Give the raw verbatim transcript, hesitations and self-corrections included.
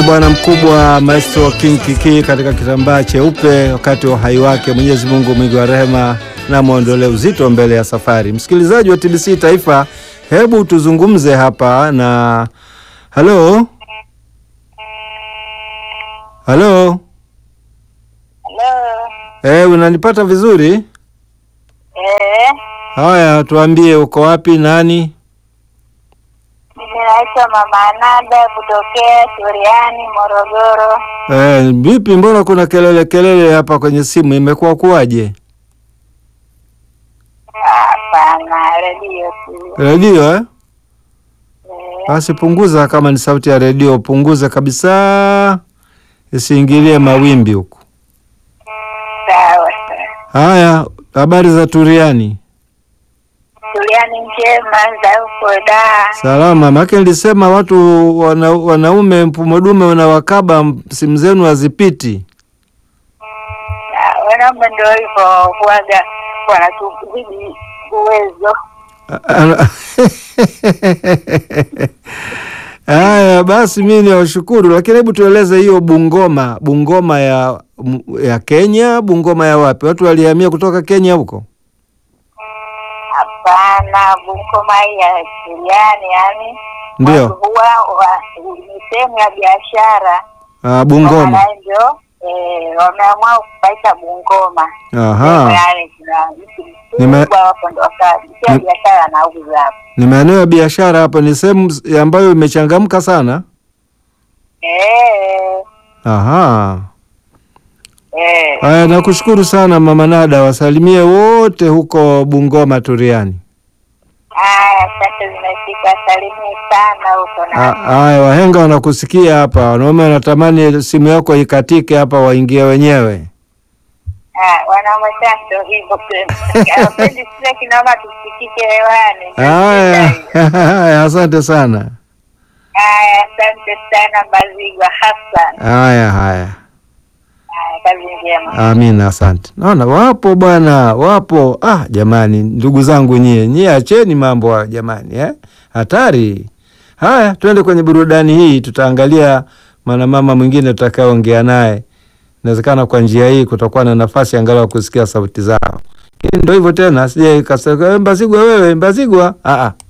bwana mkubwa Maestro King Kiki katika kitambaa cheupe wakati wa uhai wake. Mwenyezi Mungu mwingi wa rehema na muondolee uzito mbele ya safari. Msikilizaji wa T B C Taifa, hebu tuzungumze hapa na halo. Halo. Hello. Eh, unanipata vizuri? Eh, Haya, tuambie uko wapi, nani? mimi naitwa Mama Anada kutokea Turiani, Morogoro. Eh, vipi, mbona kuna kelele kelele hapa kwenye simu, imekuwa kuwaje? Hapana, redio tu. Radio eh? Eh, Basi punguza, kama ni sauti ya redio punguza kabisa, isiingilie mawimbi huko. sawa. Haya, habari za Turiani? Turiani njema za huko da. Salama, maana nilisema watu wana, wanaume mfumo dume unawakaba, simu zenu hazipiti. Ah, wanaume ndio hivyo huaga wanatuzidi uwezo. Haya basi, mimi niwashukuru, lakini hebu tueleze hiyo Bungoma, Bungoma ya ya Kenya, Bungoma ya wapi? Watu walihamia kutoka Kenya huko? Hapana, Bungoma ya Turiani, yani Ndio. watu huwa wa- ni sehemu ya biashara. Ah, Bungoma. Maana ndio eh, wameamua kupaita Bungoma. Aha. Yaani kuna mtu Nime- mkubwa hapo ndo wakazi. Pia Ni- biashara anauza hapo. Ni maeneo ya biashara hapo, ni sehemu ambayo imechangamka sana. Eh, Aha. eh. Haya, nakushukuru sana Mama Nada, wasalimie wote huko Bungoma Turiani. Haya, asante, zimefika. Salimie sana huko Ha- na. Haya, wahenga wanakusikia hapa, wanaume wanatamani simu yako ikatike hapa, waingie wenyewe. Ah, wanaume sana ndio hivyo tena. Hapendi sisi kina mama tusikike hewani. Haya, haya, asante sana. Haya, asante sana Mbazigwa Hassan. Haya haya, Haya, kazi njema. amina, asante. Naona wapo bwana, wapo. Ah jamani, ndugu zangu nyie, nyie acheni mambo hayo jamani, eh? Hatari. Haya, twende kwenye burudani hii, tutaangalia mwanamama mwingine tutakayeongea naye. Inawezekana kwa njia hii kutakuwa na nafasi angalau kusikia sauti zao. Ndio hivyo tena, sije kasema Mbazigwa wewe, Mbazigwa. Ah ah.